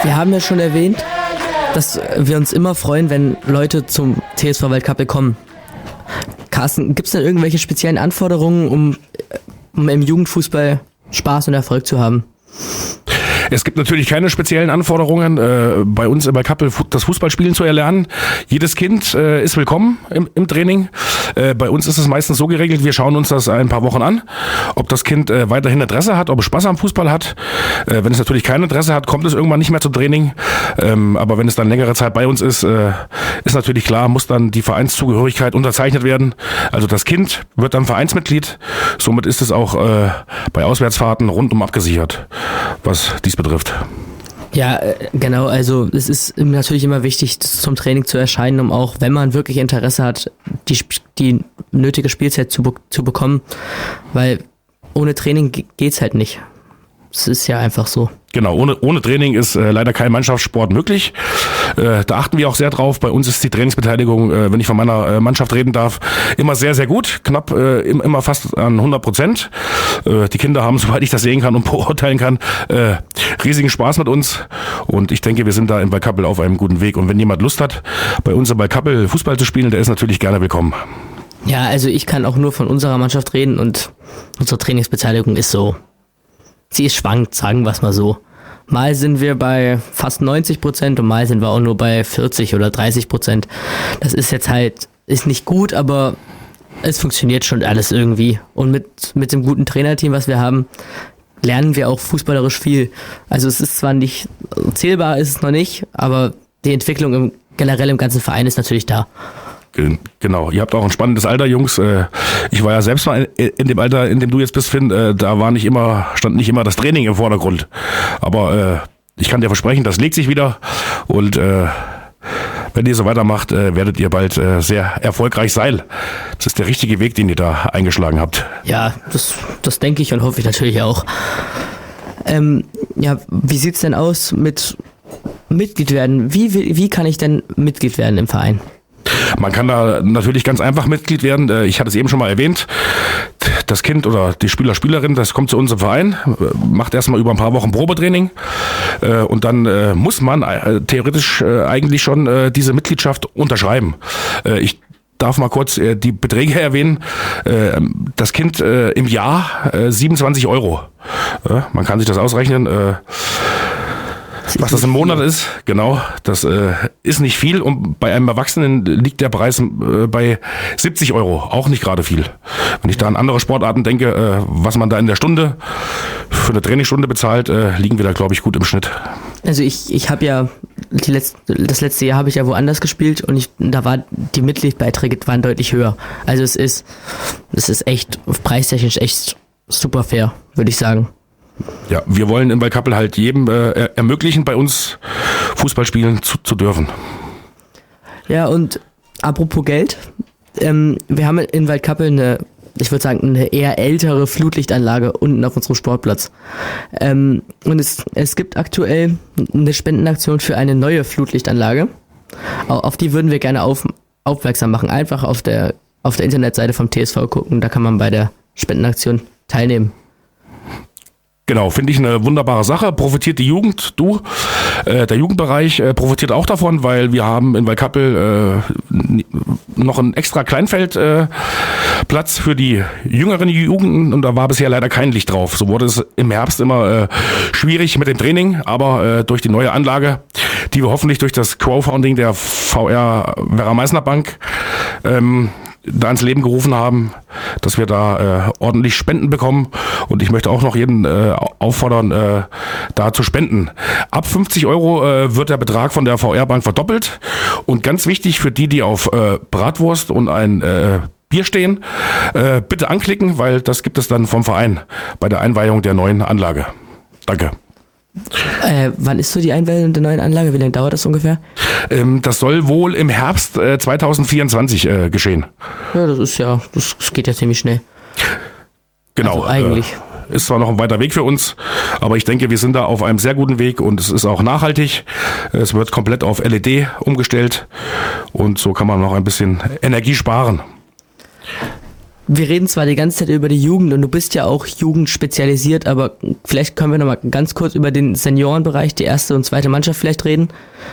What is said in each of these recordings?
Wir haben ja schon erwähnt, dass wir uns immer freuen, wenn Leute zum TSV Waldkappel kommen. Carsten, gibt es denn irgendwelche speziellen Anforderungen, um im Jugendfußball Spaß und Erfolg zu haben? Es gibt natürlich keine speziellen Anforderungen, bei uns bei Kappel das Fußballspielen zu erlernen. Jedes Kind ist willkommen im Training. Bei uns ist es meistens so geregelt, wir schauen uns das ein paar Wochen an, ob das Kind weiterhin Interesse hat, ob es Spaß am Fußball hat. Wenn es natürlich kein Interesse hat, kommt es irgendwann nicht mehr zum Training. Aber wenn es dann längere Zeit bei uns ist, ist natürlich klar, muss dann die Vereinszugehörigkeit unterzeichnet werden. Also das Kind wird dann Vereinsmitglied. Somit ist es auch bei Auswärtsfahrten rundum abgesichert, was dies betrifft. Ja, genau, also es ist natürlich immer wichtig, zum Training zu erscheinen, um auch, wenn man wirklich Interesse hat, die nötige Spielzeit zu bekommen, weil ohne Training geht's halt nicht. Es ist ja einfach so. Genau, ohne Training ist leider kein Mannschaftssport möglich. Da achten wir auch sehr drauf. Bei uns ist die Trainingsbeteiligung, wenn ich von meiner Mannschaft reden darf, immer sehr, sehr gut. Knapp immer fast an 100%. Die Kinder haben, soweit ich das sehen kann und beurteilen kann, riesigen Spaß mit uns. Und ich denke, wir sind da in Waldkappel auf einem guten Weg. Und wenn jemand Lust hat, bei uns in Waldkappel Fußball zu spielen, der ist natürlich gerne willkommen. Ja, also ich kann auch nur von unserer Mannschaft reden und unsere Trainingsbeteiligung ist so. Sie ist schwankt, sagen wir es mal so. Mal sind wir bei fast 90% und mal sind wir auch nur bei 40 oder 30%. Das ist jetzt halt, ist nicht gut, aber es funktioniert schon alles irgendwie. Und mit dem guten Trainerteam, was wir haben, lernen wir auch fußballerisch viel. Also es ist zwar nicht zählbar, ist es noch nicht, aber die Entwicklung generell im ganzen Verein ist natürlich da. Genau, ihr habt auch ein spannendes Alter, Jungs. Ich war ja selbst mal in dem Alter, in dem du jetzt bist, Finn, da stand nicht immer das Training im Vordergrund. Aber ich kann dir versprechen, das legt sich wieder und wenn ihr so weitermacht, werdet ihr bald sehr erfolgreich sein. Das ist der richtige Weg, den ihr da eingeschlagen habt. Ja, das denke ich und hoffe ich natürlich auch. Ja, wie sieht's denn aus mit Mitglied werden? Wie kann ich denn Mitglied werden im Verein? Man kann da natürlich ganz einfach Mitglied werden. Ich hatte es eben schon mal erwähnt. Das Kind oder die Spielerin, das kommt zu uns im Verein, macht erstmal über ein paar Wochen Probetraining und dann muss man theoretisch eigentlich schon diese Mitgliedschaft unterschreiben. Ich darf mal kurz die Beträge erwähnen. Das Kind im Jahr 27 €. Man kann sich das ausrechnen. Was das im Monat ist, genau, das ist nicht viel und bei einem Erwachsenen liegt der Preis bei 70 €, auch nicht gerade viel. Wenn ich da an andere Sportarten denke, was man da in der Stunde für eine Trainingsstunde bezahlt, liegen wir da, glaube ich, gut im Schnitt. Also ich habe ja, das letzte Jahr habe ich ja woanders gespielt und da war die Mitgliedsbeiträge waren deutlich höher. Also es ist echt, preistechnisch echt super fair, würde ich sagen. Ja, wir wollen in Waldkappel halt jedem ermöglichen, bei uns Fußball spielen zu dürfen. Ja, und apropos Geld, wir haben in Waldkappel eine eher ältere Flutlichtanlage unten auf unserem Sportplatz. Und es gibt aktuell eine Spendenaktion für eine neue Flutlichtanlage. Auf die würden wir gerne aufmerksam machen. Einfach auf der Internetseite vom TSV gucken, da kann man bei der Spendenaktion teilnehmen. Genau, finde ich eine wunderbare Sache. Profitiert die Jugend, der Jugendbereich profitiert auch davon, weil wir haben in Waldkappel noch einen extra Kleinfeldplatz für die jüngeren Jugenden und da war bisher leider kein Licht drauf. So wurde es im Herbst immer schwierig mit dem Training, aber durch die neue Anlage, die wir hoffentlich durch das Crowdfunding der VR Werra-Meißner Bank da ins Leben gerufen haben, dass wir da ordentlich Spenden bekommen und ich möchte auch noch jeden auffordern, da zu spenden. Ab 50 € wird der Betrag von der VR-Bank verdoppelt und ganz wichtig für die auf Bratwurst und ein Bier stehen, bitte anklicken, weil das gibt es dann vom Verein bei der Einweihung der neuen Anlage. Danke. Wann ist so die Einweihung der neuen Anlage? Wie lange dauert das ungefähr? Das soll wohl im Herbst 2024 geschehen. Ja, das geht ja ziemlich schnell. Genau. Also eigentlich. Ist zwar noch ein weiter Weg für uns, aber ich denke, wir sind da auf einem sehr guten Weg und es ist auch nachhaltig. Es wird komplett auf LED umgestellt und so kann man noch ein bisschen Energie sparen. wir reden zwar die ganze Zeit über die Jugend und du bist ja auch jugendspezialisiert, aber vielleicht können wir nochmal ganz kurz über den Seniorenbereich, die erste und zweite Mannschaft vielleicht reden.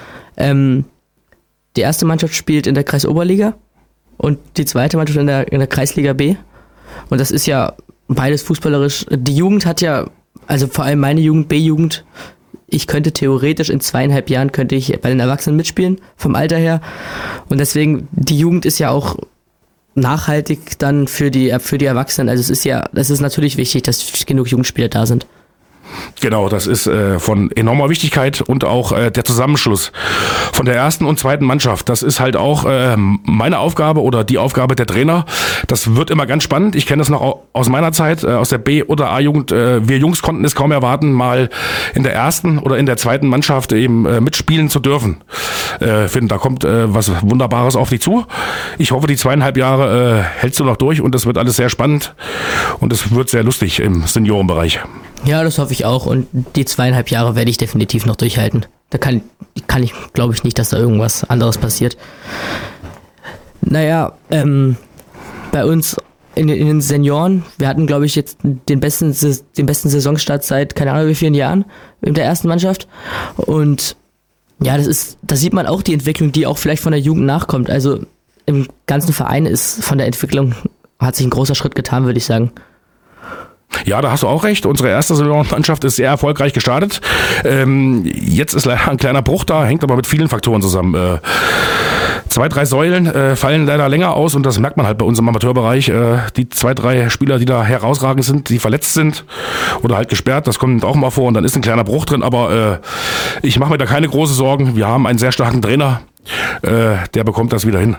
Die erste Mannschaft spielt in der Kreisoberliga und die zweite Mannschaft in der Kreisliga B. Und das ist ja beides fußballerisch. Die Jugend hat ja, also vor allem meine Jugend, B-Jugend, ich könnte theoretisch in 2,5 Jahren könnte ich bei den Erwachsenen mitspielen, vom Alter her. Und deswegen, die Jugend ist ja auch nachhaltig dann für die Erwachsenen. Also das ist natürlich wichtig, dass genug Jugendspieler da sind. Genau, das ist von enormer Wichtigkeit und auch der Zusammenschluss von der ersten und zweiten Mannschaft. Das ist halt auch meine Aufgabe oder die Aufgabe der Trainer. Das wird immer ganz spannend. Ich kenne das noch aus meiner Zeit, aus der B- oder A-Jugend. Wir Jungs konnten es kaum erwarten, mal in der ersten oder in der zweiten Mannschaft eben mitspielen zu dürfen. Finde, da kommt was Wunderbares auf dich zu. Ich hoffe, die 2,5 Jahre hältst du noch durch und das wird alles sehr spannend und es wird sehr lustig im Seniorenbereich. Ja, das hoffe ich auch und die 2,5 Jahre werde ich definitiv noch durchhalten. Da kann ich, glaube ich nicht, dass da irgendwas anderes passiert. Naja, bei uns in den Senioren, wir hatten, glaube ich, jetzt den besten Saisonstart seit, keine Ahnung wie vielen Jahren in der ersten Mannschaft und ja, da sieht man auch die Entwicklung, die auch vielleicht von der Jugend nachkommt. Also im ganzen Verein ist von der Entwicklung, hat sich ein großer Schritt getan, würde ich sagen. Ja, da hast du auch recht. Unsere erste Saisonmannschaft ist sehr erfolgreich gestartet. Jetzt ist leider ein kleiner Bruch da, hängt aber mit vielen Faktoren zusammen. 2, 3 Säulen fallen leider länger aus und das merkt man halt bei uns im Amateurbereich. Die 2, 3 Spieler, die da herausragend sind, die verletzt sind oder halt gesperrt, das kommt auch mal vor und dann ist ein kleiner Bruch drin. Aber ich mache mir da keine großen Sorgen. Wir haben einen sehr starken Trainer, der bekommt das wieder hin.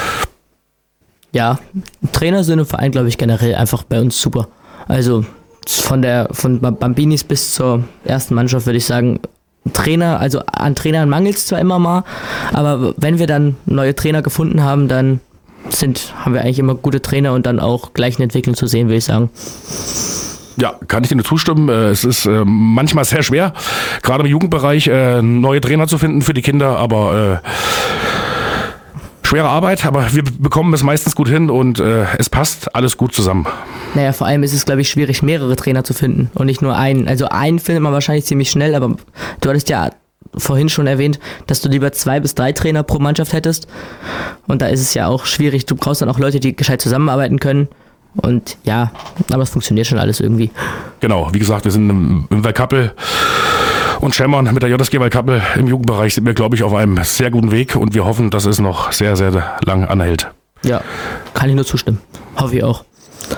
Ja, Trainer sind im Verein, glaube ich, generell einfach bei uns super. Also von Bambinis bis zur ersten Mannschaft würde ich sagen, Trainer, also an Trainern mangelt es zwar immer mal, aber wenn wir dann neue Trainer gefunden haben, dann haben wir eigentlich immer gute Trainer und dann auch gleich eine Entwicklung zu sehen, würde ich sagen. Ja, kann ich dir nur zustimmen. Es ist manchmal sehr schwer, gerade im Jugendbereich neue Trainer zu finden für die Kinder, aber schwere Arbeit, aber wir bekommen es meistens gut hin und es passt alles gut zusammen. Naja, vor allem ist es, glaube ich, schwierig, mehrere Trainer zu finden und nicht nur einen. Also einen findet man wahrscheinlich ziemlich schnell, aber du hattest ja vorhin schon erwähnt, dass du lieber 2 bis 3 Trainer pro Mannschaft hättest und da ist es ja auch schwierig. Du brauchst dann auch Leute, die gescheit zusammenarbeiten können und ja, aber es funktioniert schon alles irgendwie. Genau, wie gesagt, wir sind im Waldkappel und Schemmern mit der JSG Waldkappel im Jugendbereich sind wir, glaube ich, auf einem sehr guten Weg und wir hoffen, dass es noch sehr, sehr lang anhält. Ja, kann ich nur zustimmen. Hoffe ich auch.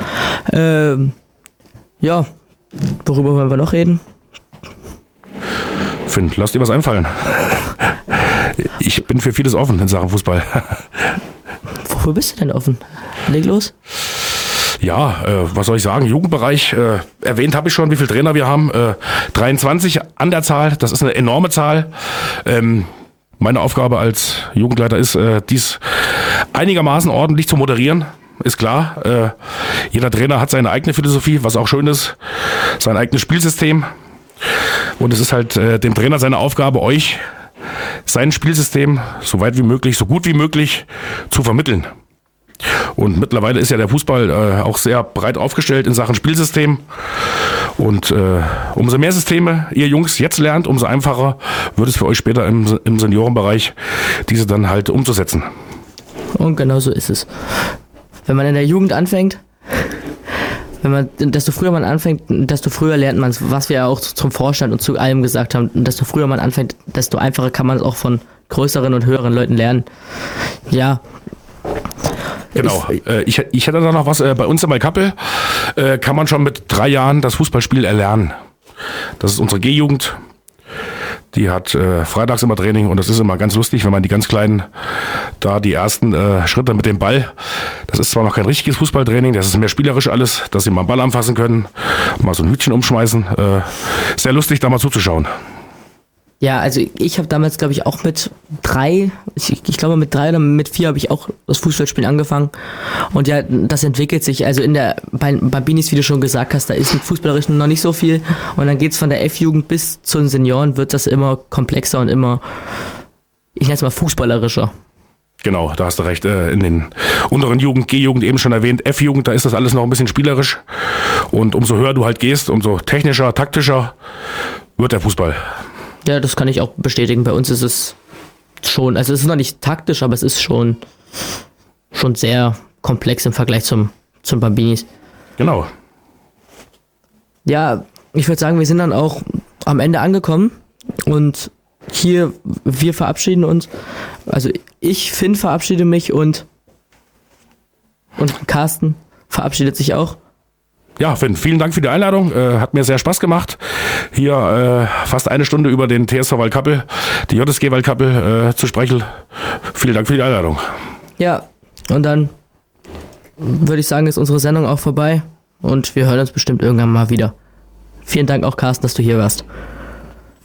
Ja, worüber wollen wir noch reden? Finn, lass dir was einfallen. Ich bin für vieles offen in Sachen Fußball. Wofür bist du denn offen? Leg los. Ja, was soll ich sagen? Jugendbereich, erwähnt habe ich schon, wie viele Trainer wir haben. 23 an der Zahl, das ist eine enorme Zahl. Meine Aufgabe als Jugendleiter ist, dies einigermaßen ordentlich zu moderieren. Ist klar, jeder Trainer hat seine eigene Philosophie, was auch schön ist, sein eigenes Spielsystem. Und es ist halt dem Trainer seine Aufgabe, euch sein Spielsystem so weit wie möglich, so gut wie möglich zu vermitteln. Und mittlerweile ist ja der Fußball auch sehr breit aufgestellt in Sachen Spielsystem. Und umso mehr Systeme ihr Jungs jetzt lernt, umso einfacher wird es für euch später im Seniorenbereich, diese dann halt umzusetzen. Und genau so ist es. Wenn man in der Jugend anfängt, desto früher man anfängt, desto früher lernt man es, was wir ja auch zum Vorstand und zu allem gesagt haben, desto früher man anfängt, desto einfacher kann man es auch von größeren und höheren Leuten lernen. Ja. Genau. Ich hätte da noch was. Bei uns in Waldkappel kann man schon mit 3 Jahren das Fußballspiel erlernen. Das ist unsere G-Jugend. Die hat freitags immer Training und das ist immer ganz lustig, wenn man die ganz Kleinen da die ersten Schritte mit dem Ball, das ist zwar noch kein richtiges Fußballtraining, das ist mehr spielerisch alles, dass sie mal einen Ball anfassen können, mal so ein Hütchen umschmeißen. Sehr lustig, da mal zuzuschauen. Ja, also ich habe damals, glaube ich, auch mit 3, ich glaube mit 3 oder mit 4 habe ich auch das Fußballspielen angefangen. Und ja, das entwickelt sich. Also bei Bambinis, wie du schon gesagt hast, da ist mit Fußballerischen noch nicht so viel. Und dann geht's von der F-Jugend bis zu den Senioren, wird das immer komplexer und immer, ich nenne es mal fußballerischer. Genau, da hast du recht. In den unteren Jugend, G-Jugend eben schon erwähnt, F-Jugend, da ist das alles noch ein bisschen spielerisch. Und umso höher du halt gehst, umso technischer, taktischer wird der Fußball. Ja, das kann ich auch bestätigen. Bei uns ist es schon, also es ist noch nicht taktisch, aber es ist schon sehr komplex im Vergleich zum Bambinis. Genau. Ja, ich würde sagen, wir sind dann auch am Ende angekommen und hier, wir verabschieden uns. Also Finn verabschiede mich und Carsten verabschiedet sich auch. Ja, Finn, vielen Dank für die Einladung. Hat mir sehr Spaß gemacht. Hier fast eine Stunde über den TSV Waldkappel, die JSG Waldkappel zu sprechen. Vielen Dank für die Einladung. Ja, und dann würde ich sagen, ist unsere Sendung auch vorbei und wir hören uns bestimmt irgendwann mal wieder. Vielen Dank auch, Carsten, dass du hier warst.